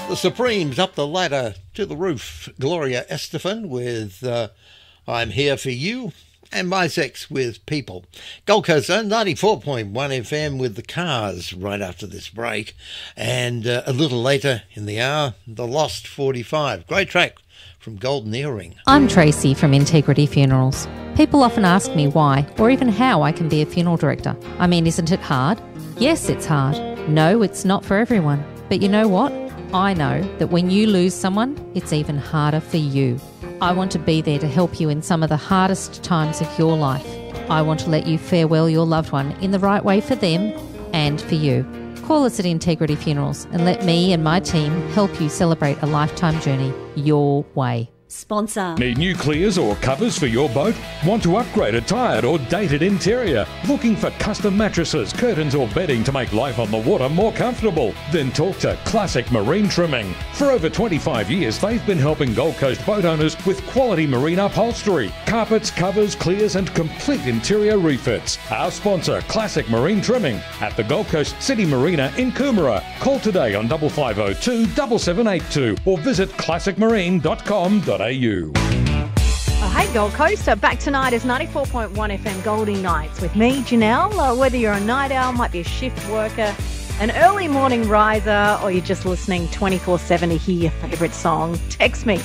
The Supremes up the ladder to the roof. Gloria Estefan with I'm Here For You, and Misex with People. Gold Coast 94.1 FM with the Cars right after this break. And a little later in the hour, The Lost 45. Great track from Golden Earring. I'm Tracy from Integrity Funerals. People often ask me why or even how I can be a funeral director. I mean, isn't it hard? Yes, it's hard. No, it's not for everyone. But you know what? I know that when you lose someone, it's even harder for you. I want to be there to help you in some of the hardest times of your life. I want to let you farewell your loved one in the right way for them and for you. Call us at Integrity Funerals and let me and my team help you celebrate a lifetime journey your way. Sponsor. Need new clears or covers for your boat? Want to upgrade a tired or dated interior? Looking for custom mattresses, curtains or bedding to make life on the water more comfortable? Then talk to Classic Marine Trimming. For over 25 years, they've been helping Gold Coast boat owners with quality marine upholstery, carpets, covers, clears and complete interior refits. Our sponsor, Classic Marine Trimming, at the Gold Coast City Marina in Coomera. Call today on 5502 7782 or visit classicmarine.com.au. Oh, hey Gold Coast, back tonight is 94.1 FM Goldie Nights with me, Janelle. Whether you're a night owl, might be a shift worker, an early morning riser, or you're just listening 24/7 to hear your favourite song, text me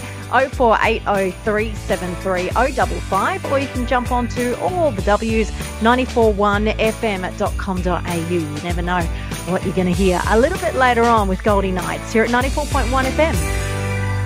0480 055, or you can jump onto all the W's 941fm.com.au. You never know what you're going to hear a little bit later on with Goldie Nights here at 94.1 FM.